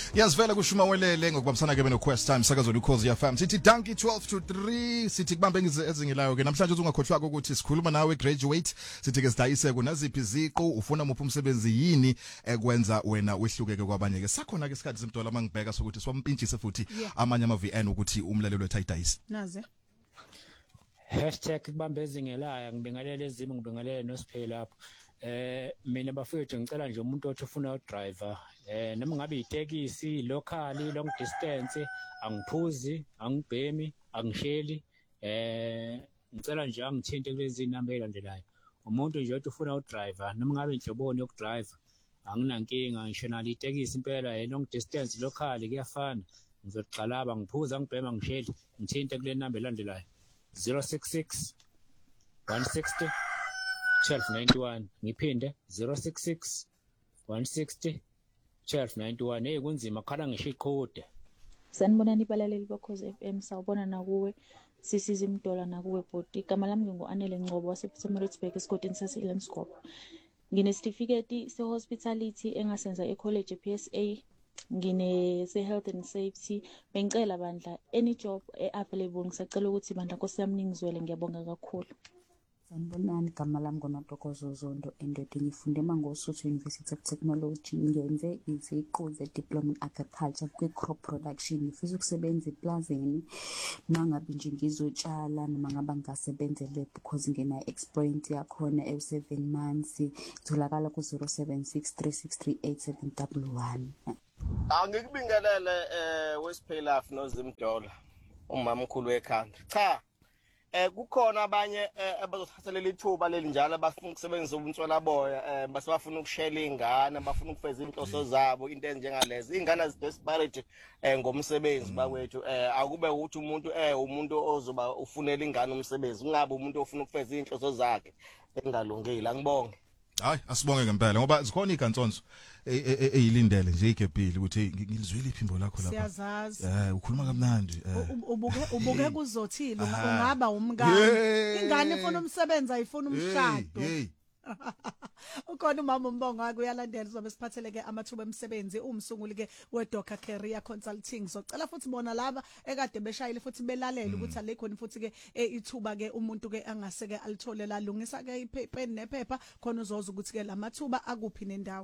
Yazivela kushuma welele ngokubambisana ke benoQuest Time sakazo luKhosi FM. Sithi Danki 12 to 3 sithi kubambe ezingilayo ke namhlanje ungakhohlwa ukuthi sikhuluma nawe graduate sithi ke sidayise kunaziphi iziqu ufuna muphi umsebenzi yini ekwenza wena wehlukeke kwabanye ke sakhona ke isikhathi simdola mangibheka sokuthi swampintshise futhi amanye ama VN ukuthi umlalelo wethayidayise. Naze. #kubambe ezingelayo ngibingelele ezimo ngibingelele noSiphele lapho. Mina bafethu ngicela nje umuntu othi ufuna udriver noma ngabe itekisi local long distance angiphuzi angibhemi angisheli ngicela nje angithinte kulezi number elandelayo umuntu nje othi ufuna udriver noma ngabe inhloboni yokudrive anginankinga ngisho nali itekisi impela long distance local kuyafana ngizogxalaba ngiphuza angibhema ngisheli ngithinte kule number elandelayo 066 160 1291 ngiphinde 066 160 1291 hey kunzima khala ngisho iqhode sanibonani balaleli boKhosi FM sawubona nakuwe sisiza imdola nakuwe boti igama lami ngingoanele Ngcobo wasePietermaritzburg esigodini saseElmscoop ngine-certificate se-hospitality engasenza e-college PSA ngine se-health and safety bengicela bandla any job available ngisacela ukuthi bandla Nkosi yami ningizwele ngiyabonga kakhulu. Sanibonani igama lami ngoNtokozo Zondo endodeni ngifunde eMangosuthu University of Technology ngenze iziqu ze-diploma in agriculture kwi-crop production ngifisa ukusebenza eplazini mangabe nje ngizotshala noma ngaba ngasebenze because ngina experience yakhona 7 months itholakala ku 0763638711. Angikubingelele wesiphela noZimdola umama omkhulu ekhanda cha kukhona abanye abazothatha leli thuba leli njalo abafuna ukusebenzisa ubuntswala boya basebafuna ukushela ingane abafuna ukufeza inhloso zabo into enjengalezi ingane desperate ngomsebenzi bakwethu akube ukuthi umuntu ozoba ufunela ingane umsebenzi ungabe umuntu ofuna ukufeza inhloso zakhe engalungile angibonge. Hayi asibonge ngempela ngoba zikhona igantsonzo eyilindele nje igebhili ukuthi ngilizwile iphimbo lakho lapha. Siyazazi. Ukhuluma kamnandi. Ubuke kuzothile ungaba umngane. Ingane ifuna umsebenzi ayifuna umshado. Ukhona umama umbongo wakhe uyalandela sobe siphatheleke amathuba emsebenzi umsunguli ke weDocker Career Consulting socela futhi bona laba ekade beshayile futhi belalela ukuthi alikhona futhi ke ithuba ke umuntu ke angaseke alithole la lungisa ke ipen nephepha khona uzoza ukuthi ke lamathuba akuphi nendawo.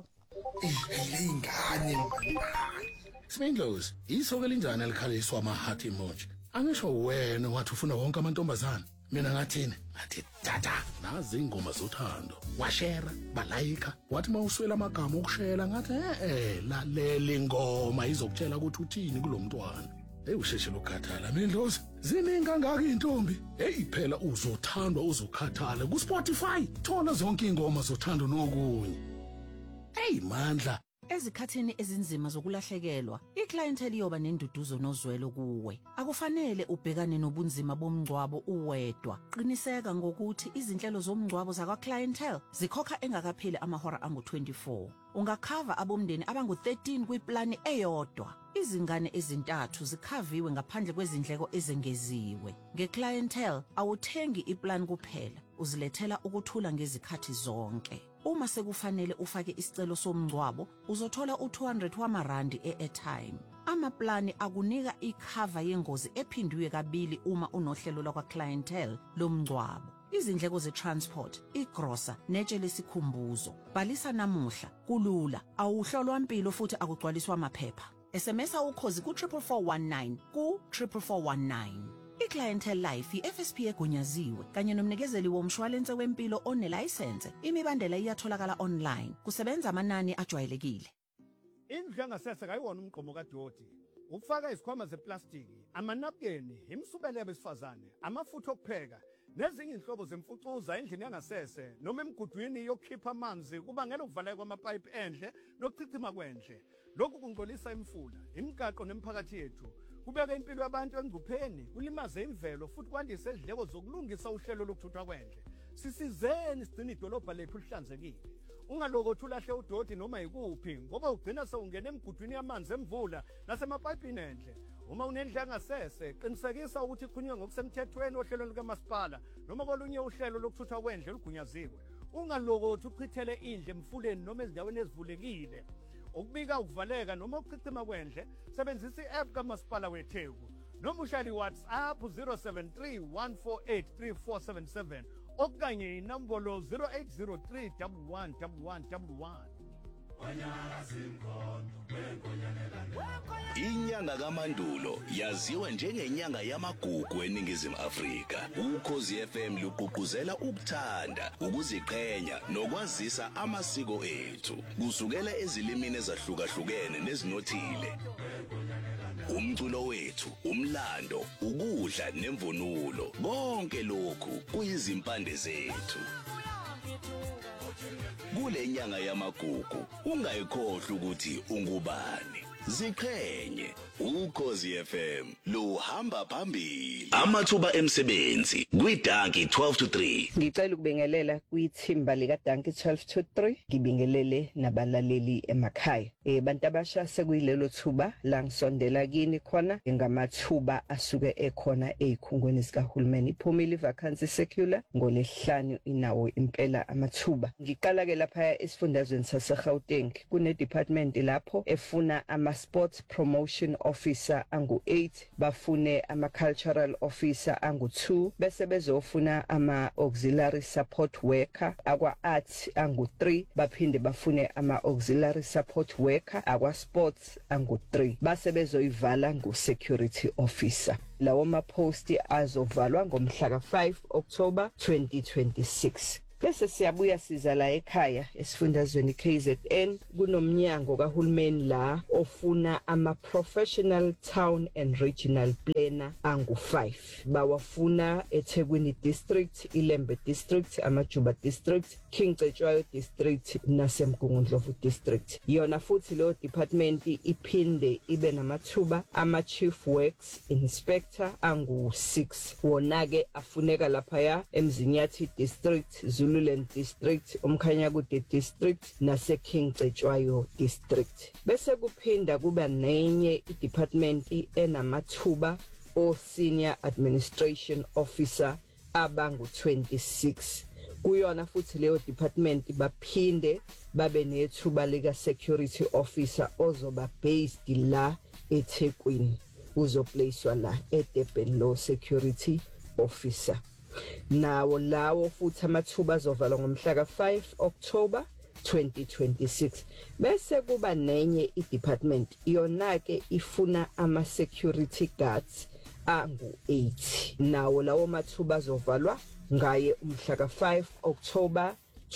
Ingane Smindlows isoko linjani alikhaliswa amaheart emoji angisho wena wathi ufuna wonke amantombazana mina ngathini ngathi tata nazi ingoma zothando washera balayika wathi mawuswela amagama okushela ngathi lalela ingoma izokutshela ukuthi uthini kulomntwana usheshe lokhathala Mindlozi ziningi kangaka intombi phela uzothandwa uzokhathala ku Spotify thola zonke ingoma zothando nokunye mandla Ezikhathini ezinzima zokulahlekelwa, iclientele iyoba nenduduzo nozwelo kuwe. Akufanele ubhekane nobunzima bomngcwabo uwedwa. Qiniseka ngokuthi izinhlelo zomngcwabo zakwa-clientele zikhokha engakapheli amahora angu-24. Ungakhava abomndeni abangu-13 kwiplani eyodwa. Izingane ezintathu zikhaviwe ngaphandle kwezindleko ezengeziwe. Nge-clientele awuthengi iplan kuphela, uzilethela ukuthula ngezikhathi zonke. Uma sekufanele ufake isicelo somngcwabo, uzothola u200 wamarandi e-airtime. Amaplani akunika ikhava yengozi ephindwe kabili uma unohlelo lakwa-clientele lomngcwabo. Izindleko ze-transport, igrosa, netshe lesikhumbuzo. Bhalisa namuhla, kulula, awuhlolwa impilo futhi akugcwaliswa amaphepha. SMSa ukhozi ku-44419 ku-44419. I-Clientele Life i-FSP egunyaziwe kanye nomnikezeli womshwalense wempilo onelayisense. Imibandela iyatholakala online. Kusebenza amanani ajwayelekile. Indlu yangasese kayiwona umgqomo kaDoti. Ukufaka izikhwama zeplastiki, amanapkeni, imsubele yabesifazane, amafutha okupheka, nezinye inhlobo zemfucuza endlini yangasese noma emgudwini yokukhipha amanzi kubangela ukuvaleka kwamapipe endle nokuchichima kwendle. Lokhu kungcolisa imfula, imigaqo nemphakathi yethu. Kubeka impilo yabantu engcupheni, kulimaze imvelo futhi kwandise izindleko zokulungisa uhlelo lokuthuthwa kwendle. Sisizeni sigcina idolobha lethu lihlanzekile. Ungalokothi ulahle uDoti noma yikuphi ngoba ugcina sewungena emgudwini yamanzi emvula nasemapayipini endle. Uma unendle yangasese, qinisekisa ukuthi iqhunywe ngokusemthethweni ohlelweni likamasipala noma kolunye uhlelo lokuthuthwa kwendle olugunyaziwe. Ungalokothi uchithele indle emfuleni noma ezindaweni ezivulekile. ukubika ukuvaleka noma ukuchithima kwendle sebenzisa i-app kamasipala weTheku noma ushayele WhatsApp 073 okanye inombolo 0803 111111. Inyanga kaMandulo yaziwa njengenyanga yamagugu eNingizimu Afrika. Ukhozi FM luqhuquzela ukuthanda, ukuziqhenya nokwazisa amasiko ethu kusukela ezilimini ezahlukahlukene nezinothile. Umculo wethu, umlando, ukudla nemvunulo, konke lokhu kuyizimpande zethu. Kule nyanga yamagugu ungayikhohlwa ukuthi ungubani. Ziqhenye, Ukhozi FM luhamba phambili. Amathuba emsebenzi kwiDanki 12 to 3. Ngicela ukubingelela kwithimba lika Danki 12 to 3. Ngibingelele nabalaleli emakhaya. Bantu abasha sekuyilelo thuba la ngisondela kini khona ngamathuba asuke ekhona ezikhungweni zikahulumeni. Iphumile vacancy secular ngolesihlanu inawo impela amathuba. Ngiqala ke lapha esifundazweni saseGauteng kune department lapho efuna ama sports promotion officer angu 8, bafune ama cultural officer angu 2, bese bezofuna ama auxiliary support worker akwa arts angu 3, baphinde bafune ama auxiliary support worker akwa sports angu 3, base bezoyivala ngu security officer. Lawo ma post azovalwa ngomhla ka5 October 2026. Bese siyabuya siza la ekhaya esifundazweni KZN kunomnyango kahulumeni la ofuna ama professional town and regional planner angu 5, bawafuna eThekwini district, iLembe district, amaJuba district, King Cetshwayo district naseMgungundlovu district. Yona futhi lo department iphinde ibe namathuba ama chief works inspector angu 6, wona ke afuneka lapha ya eMzinyathi district, Zululand district, uMkhanyakude district nase King Cetshwayo district. Bese kuphinda kuba nenye idepartment enamathuba o senior administration officer abangu 26. Kuyona futhi leyo department baphinde babe nethuba lika security officer ozoba based la eThekwini, uzoplacewa la eDurban Law security officer. Nawo lawo futhi amathuba azovalwa ngomhla ka5 October 2026. Bese kuba nenye idepartment yona ke ifuna ama security guards angu 8. Nawo lawo mathuba azovalwa ngaye umhla ka5 October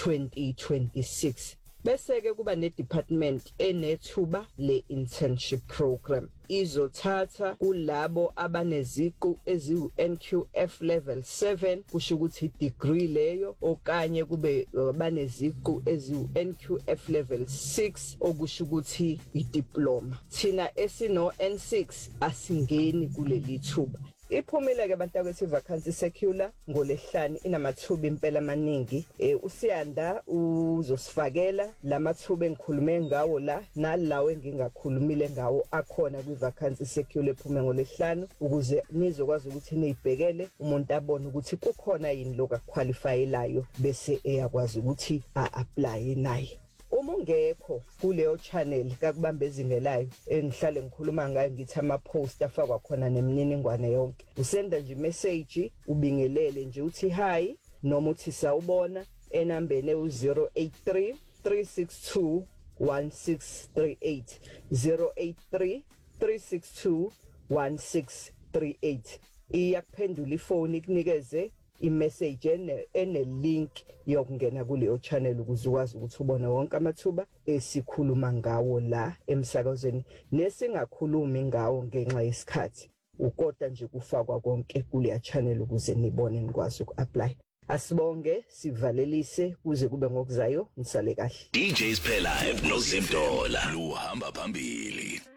2026. Bese ke kuba ne department enethuba le internship program izothatha kulabo abaneziqu eziwu NQF level 7, kusho ukuthi degree leyo, okanye kube baneziqu eziwu NQF level 6 okusho ukuthi idiploma. Thina esino N6 asingeni kuleli thuba. Iphumile ke bantakwethu vacancy secular ngolesihlanu inamathuba impela amaningi. Usiyanda uzosifakela lamathuba engikhulume ngawo la nalawo engingakhulumile ngawo akhona kwivacancy secular ephume ngolesihlanu, ukuze nizokwazi ukuthi nizibhekele umuntu abone ukuthi kukhona yini lokho akuqualifyelayo bese eyakwazi ukuthi a-apply naye. Uma ungekho kuleyo channel kakubamba ezingelayo engihlale ngikhuluma ngayo ngithi ama post afakwa khona nemininingwane yonke, usenda nje message ubingelele nje uthi hi noma uthi sawubona enambeni u083 362 1638 083 362 1638. Iyakuphendula ifoni ikunikeze imessage ene link yokungena kuleyo channel ukuze ukwazi ukuthi ubone wonke amathuba esikhuluma ngawo la emsakazweni nesingakhulumi ngawo ngenxa yesikhathi, ukoda nje kufakwa konke kuleya channel ukuze nibone nikwazi uku-apply. Asibonge, sivalelise kuze kube ngokuzayo, nisale kahle. DJs Play Live noZimdola luhamba phambili.